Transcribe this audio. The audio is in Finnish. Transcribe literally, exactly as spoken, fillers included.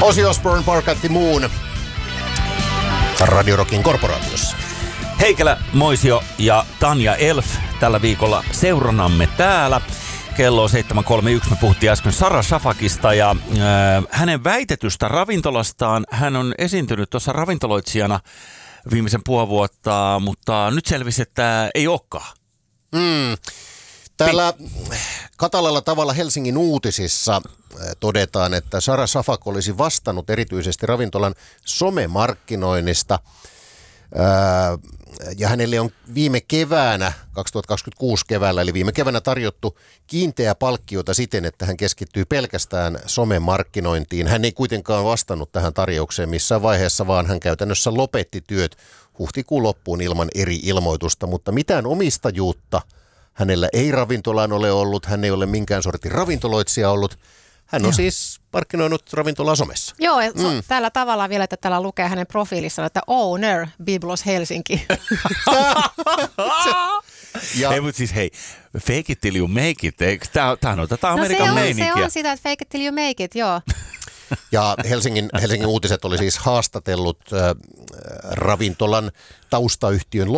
Ozzy Osbourne, Bark at the Moon. Radio Rockin korporaatiossa. Heikelä, Moisio ja Tanja Elf tällä viikolla seuranamme täällä. Kello on seitsemän kolmekymmentäyksi. Me puhuttiin äsken Sara Shafakista ja äh, hänen väitetystä ravintolastaan. Hän on esiintynyt tuossa ravintoloitsijana viimeisen puoli vuotta, mutta nyt selvisi, että ei olekaan. Mm. Täällä katalalla tavalla Helsingin uutisissa todetaan, että Sara Shafak olisi vastannut erityisesti ravintolan somemarkkinoinnista. Ja hänelle on viime keväänä, kaksituhattakaksikymmentäkuusi keväällä, eli viime keväänä tarjottu kiinteä palkkiota siten, että hän keskittyy pelkästään somemarkkinointiin. Hän ei kuitenkaan vastannut tähän tarjoukseen missään vaiheessa, vaan hän käytännössä lopetti työt huhtikuun loppuun ilman eri ilmoitusta, mutta mitään omistajuutta hänellä ei ravintolaan ole ollut, hän ei ole minkään sortin ravintoloitsija ollut. Hän on Joo. siis markkinoinut ravintolaa somessa. Joo, mm. tällä tavalla vielä, että täällä lukee hänen profiilissaan, että owner Biblos Helsinki. ja... Ei, mutta siis hei, fake it till you make it. Tämähän on tätä Amerikan no, se meininkiä. On, se on sitä, että fake it till you make it, joo. Ja Helsingin, Helsingin uutiset oli siis haastatellut äh, ravintolan taustayhtiön